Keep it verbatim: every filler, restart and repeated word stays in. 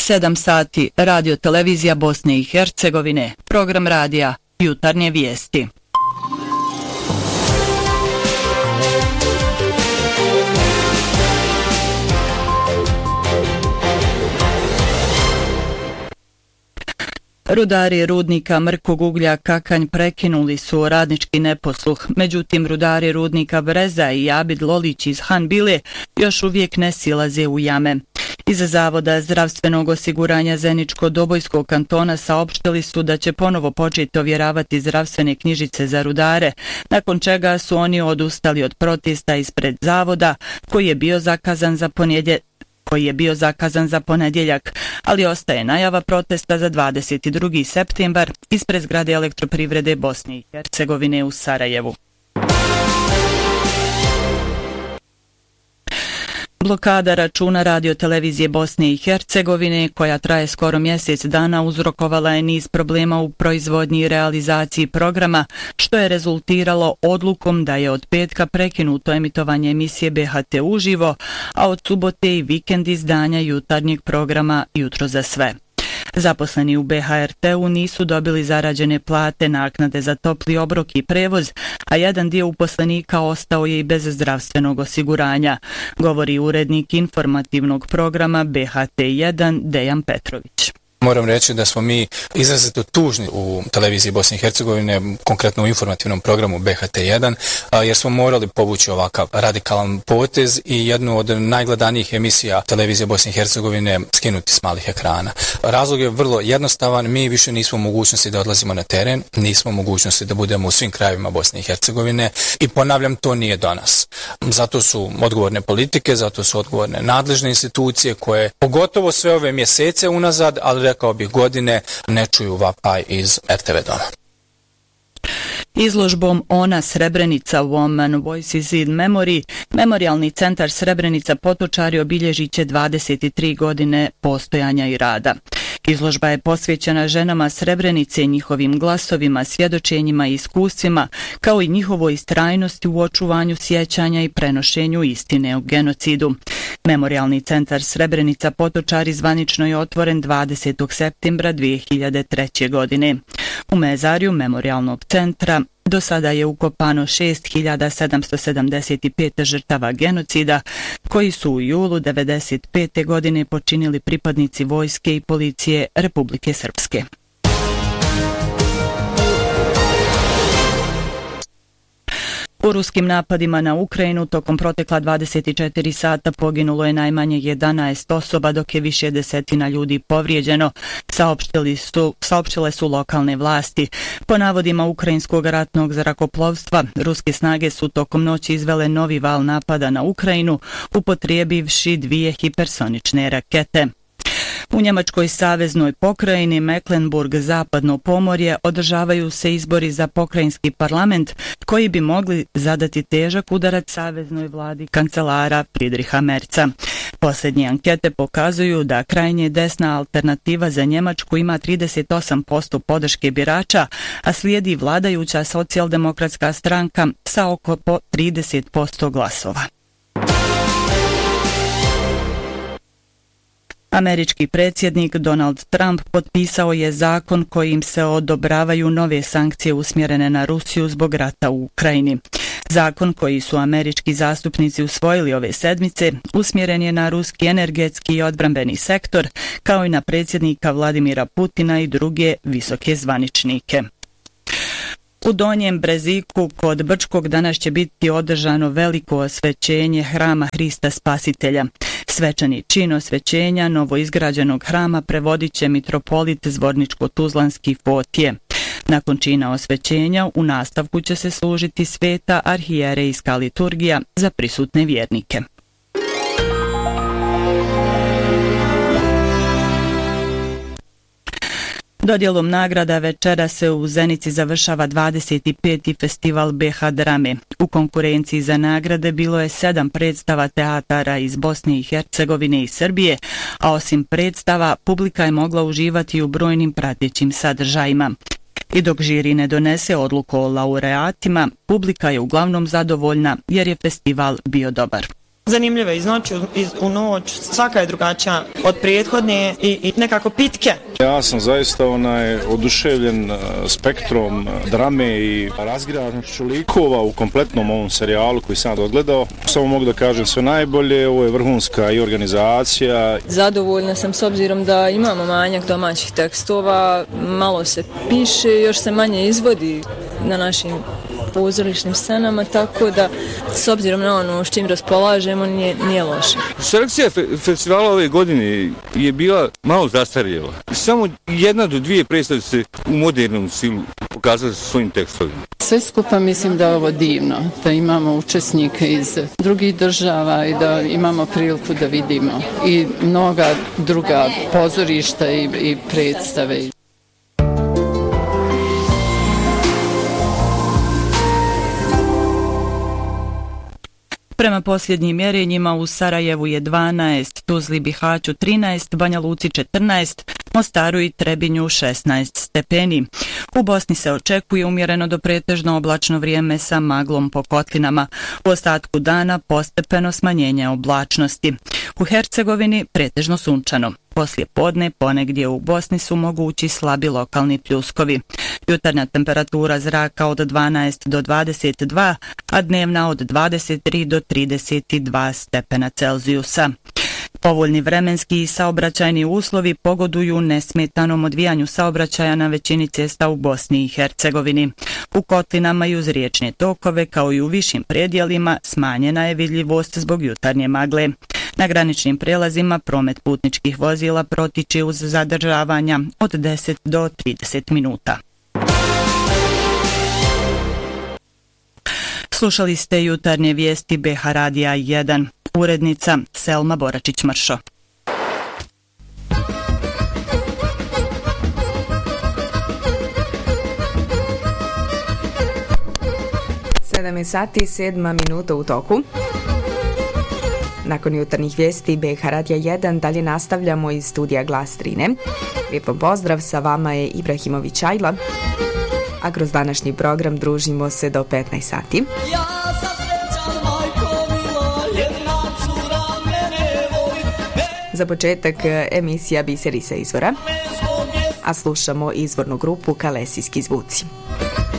sedam sati, Radio televizija Bosne i Hercegovine, program radija, jutarnje vijesti. Rudari rudnika mrkog uglja Kakanj prekinuli su radnički neposluh, međutim rudari rudnika Breza i Abid Lolić iz Hanbile još uvijek ne silaze u jame. Iz Zavoda zdravstvenog osiguranja Zeničko-Dobojskog kantona saopštili su da će ponovo početi ovjeravati zdravstvene knjižice za rudare, nakon čega su oni odustali od protesta ispred Zavoda koji je bio zakazan za ponedjeljak. koji je bio zakazan za ponedjeljak, ali ostaje najava protesta za dvadeset drugi septembar ispred zgrade Elektroprivrede Bosne i Hercegovine u Sarajevu. Blokada računa Radio televizije Bosne i Hercegovine, koja traje skoro mjesec dana, uzrokovala je niz problema u proizvodnji i realizaciji programa, što je rezultiralo odlukom da je od petka prekinuto emitovanje emisije B H T uživo, a od subote i vikend izdanja jutarnjeg programa Jutro za sve. Zaposleni u B H R T-u nisu dobili zarađene plate, naknade za topli obrok i prevoz, a jedan dio uposlenika ostao je i bez zdravstvenog osiguranja, govori urednik informativnog programa B H T jedan Dejan Petrović. Moram reći da smo mi izrazito tužni u televiziji Bosne i Hercegovine, konkretno u informativnom programu B H T jedan, jer smo morali povući ovakav radikalan potez i jednu od najgledanijih emisija televizije Bosne i Hercegovine skinuti s malih ekrana. Razlog je vrlo jednostavan, mi više nismo u mogućnosti da odlazimo na teren, nismo u mogućnosti da budemo u svim krajevima Bosne i Hercegovine i ponavljam, to nije do nas. Zato su odgovorne politike, zato su odgovorne nadležne institucije koje, pogotovo sve ove mjesece unazad, ali rekao bih godine, ne čuju vapaj iz R T V doma. Izložbom Ona Srebrenica Woman Voices in Memory, Memorijalni centar Srebrenica Potočari obilježit će dvadeset tri godine postojanja i rada. Izložba je posvećena ženama Srebrenice, njihovim glasovima, svjedočenjima i iskustvima, kao i njihovoj istrajnosti u očuvanju sjećanja i prenošenju istine o genocidu. Memorijalni centar Srebrenica Potočari zvanično je otvoren dvadesetog septembra dvije hiljade treće. godine. U mezariju memorijalnog centra do sada je ukopano šest hiljada sedamsto sedamdeset pet žrtava genocida koji su u julu devedeset pete. godine počinili pripadnici vojske i policije Republike Srpske. U ruskim napadima na Ukrajinu tokom protekla dvadeset četiri sata poginulo je najmanje jedanaest osoba, dok je više desetina ljudi povrijeđeno, saopštili su, saopštile su lokalne vlasti. Po navodima ukrajinskog ratnog zrakoplovstva, ruske snage su tokom noći izvele novi val napada na Ukrajinu, upotrijebivši dvije hipersonične rakete. U Njemačkoj saveznoj pokrajini Mecklenburg Zapadno Pomorje održavaju se izbori za pokrajinski parlament koji bi mogli zadati težak udarac saveznoj vladi kancelara Friedricha Merza. Posljednje ankete pokazuju da krajnje desna alternativa za Njemačku ima trideset osam posto podrške birača, a slijedi vladajuća socijaldemokratska stranka sa oko po trideset posto glasova. Američki predsjednik Donald Trump potpisao je zakon kojim se odobravaju nove sankcije usmjerene na Rusiju zbog rata u Ukrajini. Zakon koji su američki zastupnici usvojili ove sedmice usmjeren je na ruski energetski i odbrambeni sektor, kao i na predsjednika Vladimira Putina i druge visoke zvaničnike. U Donjem Breziku kod Brčkog danas će biti održano veliko osvećenje hrama Hrista Spasitelja. Svečani čin osvećenja novoizgrađenog hrama prevodit će mitropolit Zvorničko-Tuzlanski Fotije. Nakon čina osvećenja u nastavku će se služiti sveta arhijerejska liturgija za prisutne vjernike. Dodjelom nagrada večera se u Zenici završava dvadeset peti festival B H drame. U konkurenciji za nagrade bilo je sedam predstava teatara iz Bosne i Hercegovine i Srbije, a osim predstava publika je mogla uživati u brojnim pratećim sadržajima. I dok žiri ne donese odluku o laureatima, publika je uglavnom zadovoljna jer je festival bio dobar. zanimljive iz noći iz, u noć, svaka je drugačija od prethodne i, i nekako pitke. Ja sam zaista onaj oduševljen spektrom drame i razgranošću likova u kompletnom ovom serijalu koji sam odgledao. Samo mogu da kažem sve najbolje, ovo je vrhunska i organizacija. Zadovoljna sam s obzirom da imamo manjak domaćih tekstova, malo se piše, još se manje izvodi na našim pozorišnim scenama, tako da s obzirom na ono s čim raspolažemo nije, nije loše. Selekcija fe, festivala ove godine je bila malo zastarjela. Samo jedna do dvije predstave se u modernom stilu pokazali sa svojim tekstovima. Sve skupa mislim da je ovo divno, da imamo učesnike iz drugih država i da imamo priliku da vidimo i mnoga druga pozorišta i, i predstave. Prema posljednjim mjerenjima u Sarajevu je dvanaest, Tuzli, Bihaću trinaest, Banja Luci četrnaest, Mostaru i Trebinju šesnaest stepeni. U Bosni se očekuje umjereno do pretežno oblačno vrijeme sa maglom po kotlinama. U ostatku dana postepeno smanjenje oblačnosti. U Hercegovini pretežno sunčano. Poslije podne ponegdje u Bosni su mogući slabi lokalni pljuskovi. Jutarnja temperatura zraka od dvanaest do dvadeset dva, a dnevna od dvadeset tri do trideset dva stepena Celzijusa. Povoljni vremenski i saobraćajni uslovi pogoduju nesmetanom odvijanju saobraćaja na većini cesta u Bosni i Hercegovini. U kotlinama i uz riječne tokove, kao i u višim predjelima, smanjena je vidljivost zbog jutarnje magle. Na graničnim prelazima promet putničkih vozila protiče uz zadržavanja od deset do trideset minuta. Slušali ste jutarnje vijesti B H Radija jedan. Urednica Selma Boračić-Mršo. sedam je sati i sedma minuta u toku. Nakon jutarnjih vijesti B H Radija jedan dalje nastavljamo iz studija Glas Drine. Lijepo pozdrav, sa vama je Ibrahimović Ajla, a kroz današnji program družimo se do petnaest sati. Za početak emisija Biseri sa izvora, a slušamo izvornu grupu Kalesijski zvuci.